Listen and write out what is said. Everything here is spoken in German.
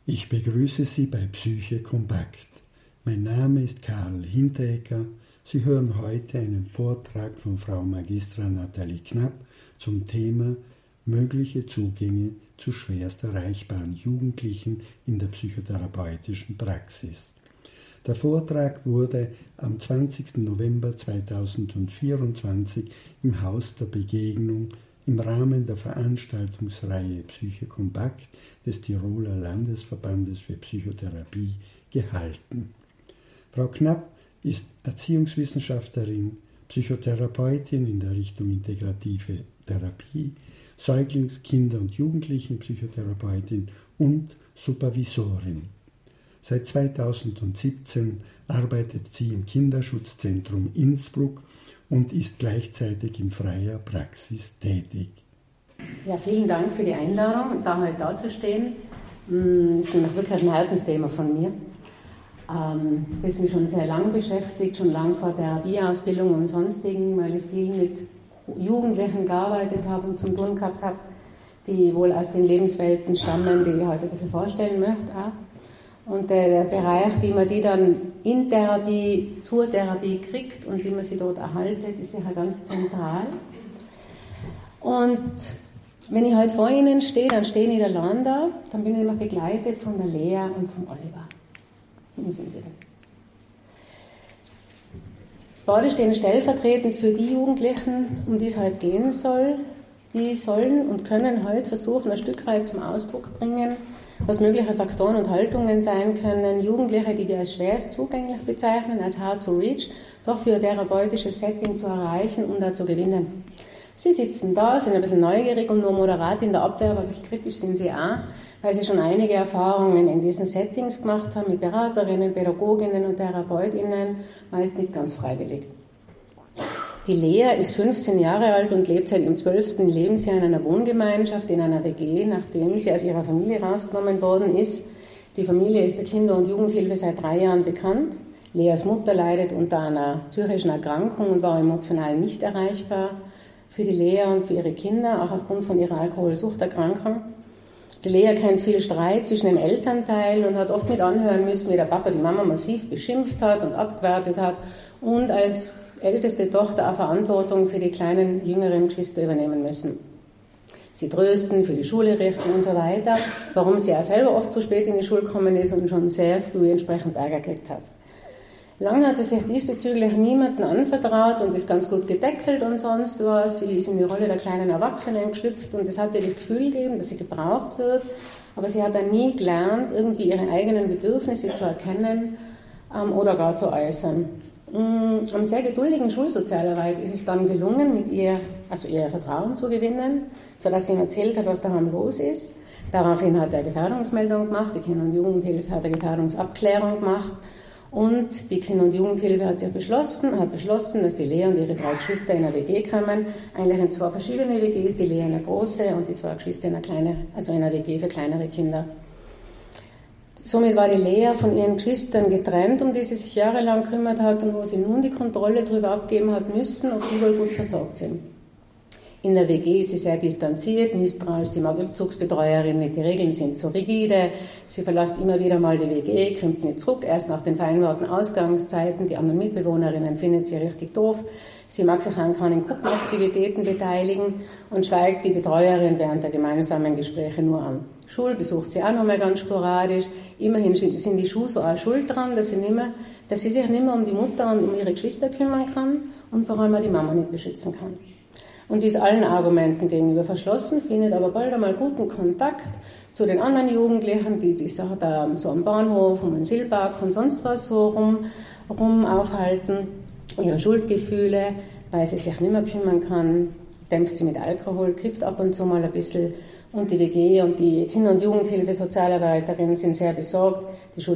Ich begrüße Sie bei Psyche Kompakt. Mein Name ist Karl Hinteregger. Sie hören heute einen Vortrag von Frau Magistra Nathalie Knapp zum Thema mögliche Zugänge zu schwerst erreichbaren Jugendlichen in der psychotherapeutischen Praxis. Der Vortrag wurde am 20. November 2024 im Haus der Begegnung im Rahmen der Veranstaltungsreihe Psyche Kompakt des Tiroler Landesverbandes für Psychotherapie gehalten. Frau Knapp ist Erziehungswissenschaftlerin, Psychotherapeutin in der Richtung integrative Therapie, Säuglings-, Kinder- und Jugendlichenpsychotherapeutin und Supervisorin. Seit 2017 arbeitet sie im Kinderschutzzentrum Innsbruck und ist gleichzeitig in freier Praxis tätig. Ja, vielen Dank für die Einladung, da heute dazustehen. Das ist nämlich wirklich ein Herzensthema von mir. Das mich schon sehr lange beschäftigt, schon lange vor Therapieausbildung und sonstigen, weil ich viel mit Jugendlichen gearbeitet habe und zum tun gehabt habe, die wohl aus den Lebenswelten stammen, die ich heute ein bisschen vorstellen möchte auch. Und der Bereich, wie man die dann in Therapie, zur Therapie kriegt und wie man sie dort erhaltet, ist sicher ganz zentral. Und wenn ich heute vor Ihnen stehe, dann stehe ich nicht allein da, dann bin ich immer begleitet von der Lea und von Oliver. Wo sind Sie denn? Beide stehen stellvertretend für die Jugendlichen, um die es heute gehen soll. Die sollen und können heute versuchen, ein Stück weit zum Ausdruck bringen, was mögliche Faktoren und Haltungen sein können, Jugendliche, die wir als schwerst zugänglich bezeichnen, als hard to reach, doch für ein therapeutisches Setting zu erreichen und da zu gewinnen. Sie sitzen da, sind ein bisschen neugierig und nur moderat in der Abwehr, aber ein bisschen kritisch sind sie auch, weil sie schon einige Erfahrungen in diesen Settings gemacht haben, mit Beraterinnen, Pädagoginnen und Therapeutinnen, meist nicht ganz freiwillig. Die Lea ist 15 Jahre alt und lebt seit ihrem 12. Lebensjahr in einer Wohngemeinschaft, in einer WG, nachdem sie aus ihrer Familie rausgenommen worden ist. Die Familie ist der Kinder- und Jugendhilfe seit 3 Jahren bekannt. Leas Mutter leidet unter einer psychischen Erkrankung und war emotional nicht erreichbar für die Lea und für ihre Kinder, auch aufgrund von ihrer Alkoholsuchterkrankung. Die Lea kennt viel Streit zwischen den Elternteilen und hat oft mit anhören müssen, wie der Papa die Mama massiv beschimpft hat und abgewertet hat und als älteste Tochter auch Verantwortung für die kleinen, jüngeren Geschwister übernehmen müssen. Sie trösten, für die Schule richten und so weiter, warum sie auch selber oft zu spät in die Schule gekommen ist und schon sehr früh entsprechend Ärger gekriegt hat. Lange hat sie sich diesbezüglich niemandem anvertraut und ist ganz gut gedeckelt und sonst was. Sie ist in die Rolle der kleinen Erwachsenen geschlüpft und es hat ihr das Gefühl gegeben, dass sie gebraucht wird, aber sie hat dann nie gelernt, irgendwie ihre eigenen Bedürfnisse zu erkennen oder gar zu äußern. Am sehr geduldigen Schulsozialarbeit ist es dann gelungen, mit ihr Vertrauen zu gewinnen, sodass sie ihm erzählt hat, was daheim los ist. Daraufhin hat er eine Gefährdungsmeldung gemacht, die Kinder- und Jugendhilfe hat eine Gefährdungsabklärung gemacht und die Kinder- und Jugendhilfe hat beschlossen, dass die Lea und ihre 3 Geschwister in eine WG kommen, eigentlich in 2 verschiedene WGs, die Lea in eine große und die 2 Geschwister in eine kleine, also in einer WG für kleinere Kinder. Somit war die Lea von ihren Geschwistern getrennt, um die sie sich jahrelang gekümmert hat und wo sie nun die Kontrolle darüber abgeben hat müssen, ob die wohl gut versorgt sind. In der WG ist sie sehr distanziert, misstrauisch, sie mag Rückzugsbetreuerin nicht, die Regeln sind zu rigide, sie verlässt immer wieder mal die WG, kommt nicht zurück, erst nach den vereinbarten Ausgangszeiten, die anderen Mitbewohnerinnen findet sie richtig doof, sie mag sich an keinen Gruppenaktivitäten beteiligen und schweigt die Betreuerin während der gemeinsamen Gespräche nur an. Schule besucht sie auch noch mal ganz sporadisch. Immerhin sind die Schuhe so auch schuld dran, dass sie sich nicht mehr um die Mutter und um ihre Geschwister kümmern kann und vor allem auch die Mama nicht beschützen kann. Und sie ist allen Argumenten gegenüber verschlossen, findet aber bald einmal guten Kontakt zu den anderen Jugendlichen, die sich da so am Bahnhof, um den Silberpark und sonst was so rum aufhalten. Ihre Schuldgefühle, weil sie sich nicht mehr kümmern kann, dämpft sie mit Alkohol, kifft ab und zu mal ein bisschen. Und die WG und die Kinder- und Jugendhilfe Sozialarbeiterin sind sehr besorgt. Die